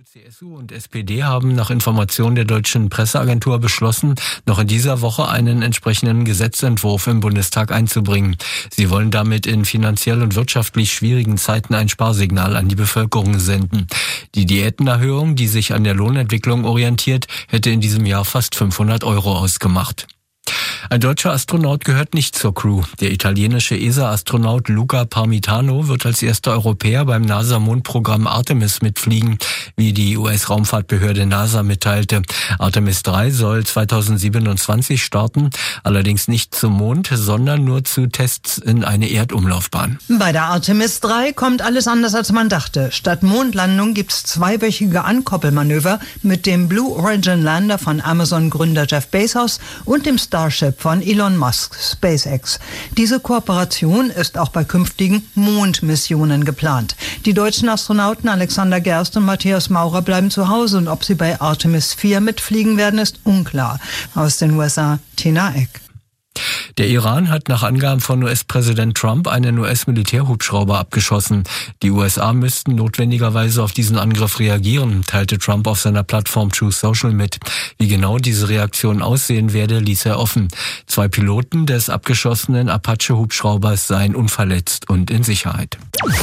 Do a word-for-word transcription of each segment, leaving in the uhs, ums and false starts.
C S U und S P D haben nach Informationen der deutschen Presseagentur beschlossen, noch in dieser Woche einen entsprechenden Gesetzentwurf im Bundestag einzubringen. Sie wollen damit in finanziell und wirtschaftlich schwierigen Zeiten ein Sparsignal an die Bevölkerung senden. Die Diätenerhöhung, die sich an der Lohnentwicklung orientiert, hätte in diesem Jahr fast fünfhundert Euro ausgemacht. Ein deutscher Astronaut gehört nicht zur Crew. Der italienische E S A-Astronaut Luca Parmitano wird als erster Europäer beim NASA-Mondprogramm Artemis mitfliegen, wie die U S-Raumfahrtbehörde NASA mitteilte. Artemis drei soll zweitausendsiebenundzwanzig starten, allerdings nicht zum Mond, sondern nur zu Tests in eine Erdumlaufbahn. Bei der Artemis drei kommt alles anders, als man dachte. Statt Mondlandung gibt's zweiwöchige Ankoppelmanöver mit dem Blue Origin Lander von Amazon-Gründer Jeff Bezos und dem Starship von Elon Musk, SpaceX. Diese Kooperation ist auch bei künftigen Mondmissionen geplant. Die deutschen Astronauten Alexander Gerst und Matthias Maurer bleiben zu Hause und ob sie bei Artemis vier mitfliegen werden, ist unklar. Aus den U S A, Tina Eck. Der Iran hat nach Angaben von U S-Präsident Trump einen U S-Militärhubschrauber abgeschossen. Die U S A müssten notwendigerweise auf diesen Angriff reagieren, teilte Trump auf seiner Plattform Truth Social mit. Wie genau diese Reaktion aussehen werde, ließ er offen. Zwei Piloten des abgeschossenen Apache-Hubschraubers seien unverletzt und in Sicherheit.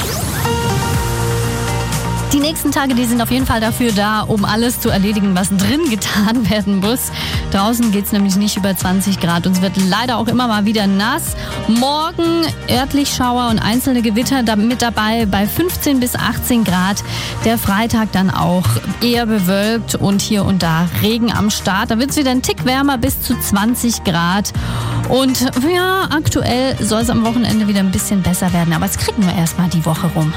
Die nächsten Tage, die sind auf jeden Fall dafür da, um alles zu erledigen, was drin getan werden muss. Draußen geht's nämlich nicht über zwanzig Grad und es wird leider auch immer mal wieder nass. Morgen örtlich Schauer und einzelne Gewitter mit dabei bei fünfzehn bis achtzehn Grad. Der Freitag dann auch eher bewölkt und hier und da Regen am Start. Da wird's wieder ein Tick wärmer bis zu zwanzig Grad. Und ja, aktuell soll es am Wochenende wieder ein bisschen besser werden. Aber jetzt kriegen wir erstmal die Woche rum.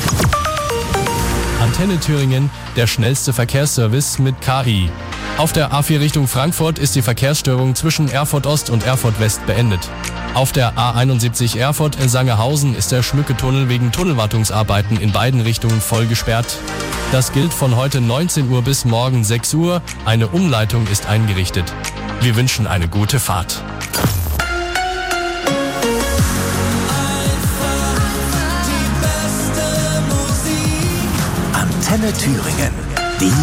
Antenne Thüringen, der schnellste Verkehrsservice mit K I. Auf der A vier Richtung Frankfurt ist die Verkehrsstörung zwischen Erfurt Ost und Erfurt West beendet. Auf der A einundsiebzig Erfurt-Sangerhausen ist der Schmücke-Tunnel wegen Tunnelwartungsarbeiten in beiden Richtungen voll gesperrt. Das gilt von heute neunzehn Uhr bis morgen sechs Uhr. Eine Umleitung ist eingerichtet. Wir wünschen eine gute Fahrt. Antenne Thüringen.